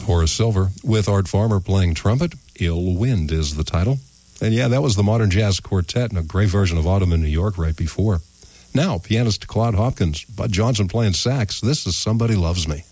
Horace Silver with Art Farmer playing trumpet. Ill Wind is the title. And yeah, that was the Modern Jazz Quartet in a great version of Autumn in New York right before. Now, pianist Claude Hopkins, Bud Johnson playing sax. This is Somebody Loves Me.